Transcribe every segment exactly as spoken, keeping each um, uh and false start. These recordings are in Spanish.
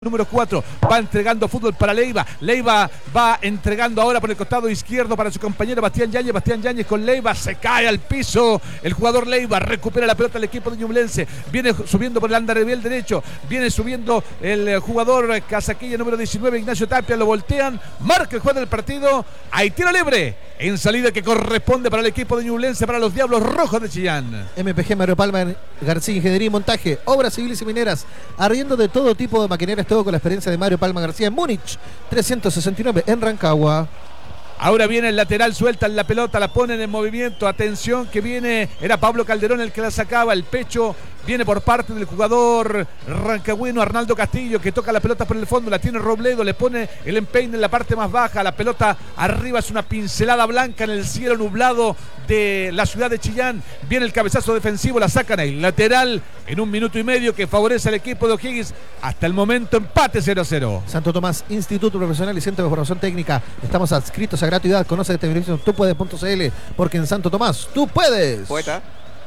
Número cuatro, va entregando fútbol para Leiva. Leiva va entregando ahora por el costado izquierdo para su compañero Bastián Yáñez. Bastián Yáñez con Leiva, se cae al piso. El jugador Leiva recupera la pelota del equipo de Ñublense. Viene subiendo por el andarivel derecho. Viene subiendo el jugador casaquilla número diecinueve, Ignacio Tapia. Lo voltean, marca el juez del partido. Hay tiro libre en salida que corresponde para el equipo de Ñublense, para los Diablos Rojos de Chillán. M P G Mario Palma García, Ingeniería y Montaje, Obras Civiles y Mineras, arriendo de todo tipo de maquinarias, todo con la experiencia de Mario Palma García en Múnich, trescientos sesenta y nueve en Rancagua. Ahora viene el lateral, sueltan la pelota, la ponen en movimiento. Atención que viene, era Pablo Calderón el que la sacaba, el pecho viene por parte del jugador rancagüino Arnaldo Castillo, que toca la pelota por el fondo, la tiene Robledo, le pone el empeine en la parte más baja, la pelota arriba es una pincelada blanca en el cielo nublado de la ciudad de Chillán. Viene el cabezazo defensivo, la sacan ahí, lateral en un minuto y medio que favorece al equipo de O'Higgins. Hasta el momento empate cero a cero. Santo Tomás, Instituto Profesional y Centro de Formación Técnica, estamos adscritos a gratuidad. Conoce de televisión tú puedes punto c l, porque en Santo Tomás tú puedes. Poeta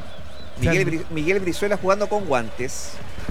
Miguel, Miguel Brizuela jugando con guantes.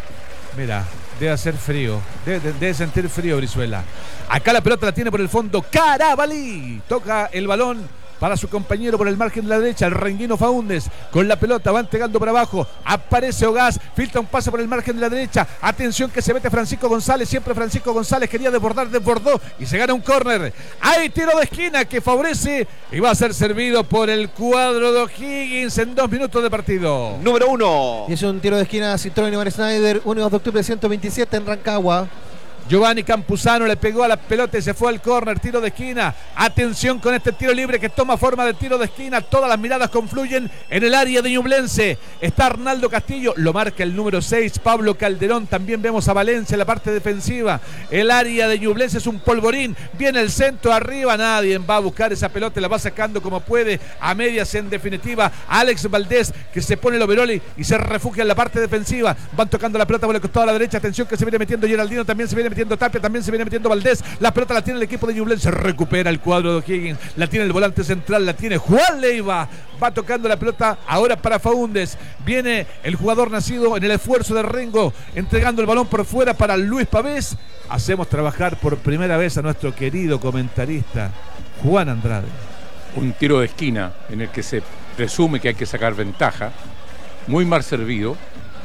Mira, debe hacer frío, debe, debe sentir frío Brizuela. Acá la pelota la tiene por el fondo Carabalí, toca el balón para su compañero por el margen de la derecha, el renguino Faúndez, con la pelota, va entregando por abajo, aparece Ogás, filtra un pase por el margen de la derecha, atención que se mete Francisco González, siempre Francisco González quería desbordar, desbordó y se gana un córner. Hay tiro de esquina que favorece y va a ser servido por el cuadro de O'Higgins en dos minutos de partido. Número uno. Y es un tiro de esquina Citroën Iván Schneider, uno de octubre ciento veintisiete en Rancagua. Giovanni Campuzano le pegó a la pelota y se fue al córner, tiro de esquina. Atención con este tiro libre que toma forma de tiro de esquina. Todas las miradas confluyen en el área de Ñublense. Está Arnaldo Castillo, lo marca el número seis, Pablo Calderón. También vemos a Valencia en la parte defensiva. El área de Ñublense es un polvorín. Viene el centro arriba, nadie va a buscar esa pelota, la va sacando como puede, a medias en definitiva. Alex Valdés que se pone el overoli y se refugia en la parte defensiva. Van tocando la pelota por el costado a la derecha. Atención que se viene metiendo Geraldino, también se viene metiendo Tapia, también se viene metiendo Valdés. La pelota la tiene el equipo de Ñublense, recupera el cuadro de O'Higgins, la tiene el volante central, la tiene Juan Leiva, va tocando la pelota ahora para Faúndez. Viene el jugador nacido en el esfuerzo de Rengo, entregando el balón por fuera para Luis Pavés. Hacemos trabajar por primera vez a nuestro querido comentarista Juan Andrade. Un tiro de esquina en el que se presume que hay que sacar ventaja, muy mal servido,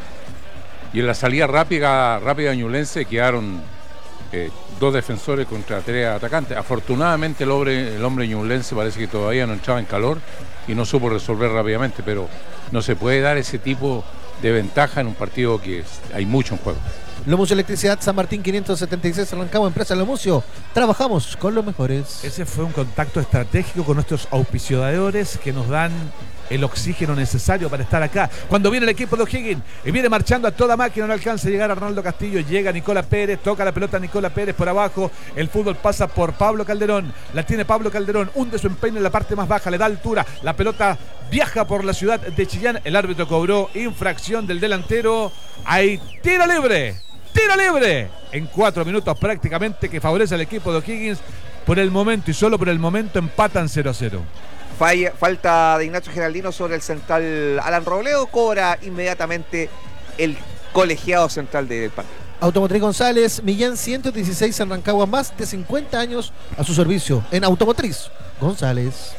y en la salida rápida, rápida de Ñublense quedaron Eh, dos defensores contra tres atacantes. Afortunadamente el hombre, el hombre ñublense parece que todavía no entraba en calor y no supo resolver rápidamente, pero no se puede dar ese tipo de ventaja en un partido que es, hay mucho en juego. Lomucio Electricidad San Martín quinientos setenta y seis, Rancagua, empresa Lomucio. Trabajamos con los mejores. Ese fue un contacto estratégico con nuestros auspiciadores que nos dan el oxígeno necesario para estar acá. Cuando viene el equipo de O'Higgins y viene marchando a toda máquina, no alcanza a llegar a Arnaldo Castillo, llega Nicola Pérez, toca la pelota Nicola Pérez por abajo, el fútbol pasa por Pablo Calderón, la tiene Pablo Calderón, hunde su empeine en la parte más baja, le da altura, la pelota viaja por la ciudad de Chillán, el árbitro cobró infracción del delantero, hay tiro libre, tiro libre, en cuatro minutos prácticamente que favorece al equipo de O'Higgins. Por el momento y solo por el momento empatan cero a cero. Falla, falta de Ignacio Geraldino sobre el central Alan Robledo, cobra inmediatamente el colegiado central del partido. Automotriz González, Millán ciento dieciséis en Rancagua, más de cincuenta años a su servicio en Automotriz González.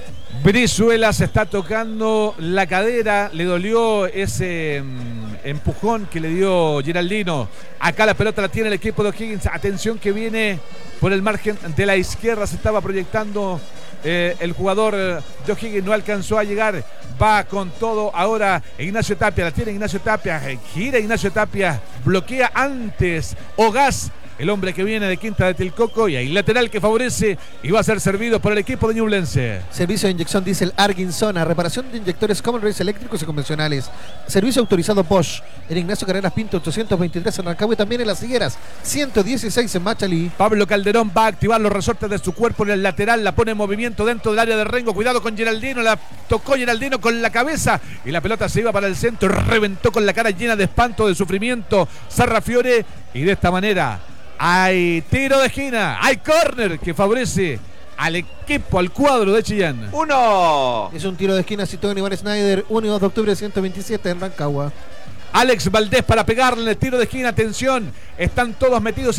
Brizuela se está tocando la cadera, le dolió ese mm, empujón que le dio Geraldino. Acá la pelota la tiene el equipo de O'Higgins. Atención que viene por el margen de la izquierda, se estaba proyectando eh, el jugador de O'Higgins, no alcanzó a llegar. Va con todo ahora Ignacio Tapia, la tiene Ignacio Tapia, gira Ignacio Tapia, bloquea antes Ogás, el hombre que viene de Quinta de Tilcoco, y hay lateral que favorece y va a ser servido por el equipo de Ñublense. Servicio de inyección diésel Arguinzona, reparación de inyectores Common Race eléctricos y convencionales. Servicio autorizado Bosch, en Ignacio Carreras Pinto ochocientos veintitrés en Rancagua y también en Las Higueras ciento dieciséis en Machalí. Pablo Calderón va a activar los resortes de su cuerpo en el lateral, la pone en movimiento dentro del área de Rengo, cuidado con Geraldino, la tocó Geraldino con la cabeza y la pelota se iba para el centro, reventó con la cara llena de espanto, de sufrimiento Sarrafiore, y de esta manera hay tiro de esquina, hay córner que favorece al equipo, al cuadro de Chillán. Uno. Es un tiro de esquina Citroën Iván Schneider, uno y dos de octubre ciento veintisiete en Rancagua. Alex Valdés para pegarle en el tiro de esquina. Atención, están todos metidos